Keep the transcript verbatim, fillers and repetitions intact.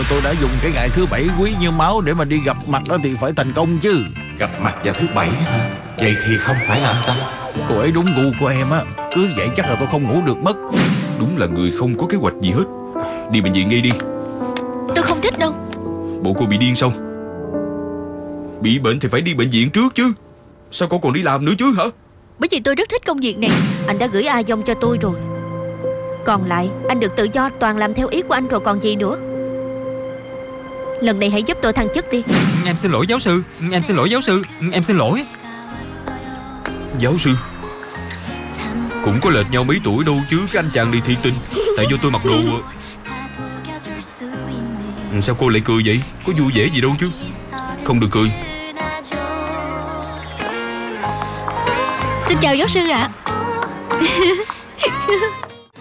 tôi đã dùng cái ngày thứ bảy quý như máu để mà đi gặp mặt đó thì phải thành công chứ. Gặp mặt vào thứ bảy hả? Vậy thì không phải là anh ta. Cô ấy đúng gu của em á. Cứ vậy chắc là tôi không ngủ được mất. Đúng là người không có kế hoạch gì hết. Đi bệnh viện ngay đi. Tôi không thích đâu. Bộ cô bị điên xong. Bị bệnh thì phải đi bệnh viện trước chứ. Sao cô còn đi làm nữa chứ hả? Bởi vì tôi rất thích công việc này. Anh đã gửi A Dong cho tôi rồi. Còn lại anh được tự do, toàn làm theo ý của anh rồi còn gì nữa. Lần này hãy giúp tôi thăng chức đi. Em xin lỗi giáo sư. Em xin lỗi giáo sư. Em xin lỗi. Giáo sư? Cũng có lệch nhau mấy tuổi đâu chứ. Cái anh chàng này thiệt tình. Tại do tôi mặc đồ. Sao cô lại cười vậy? Có vui vẻ gì đâu chứ. Không được cười. Xin chào giáo sư ạ.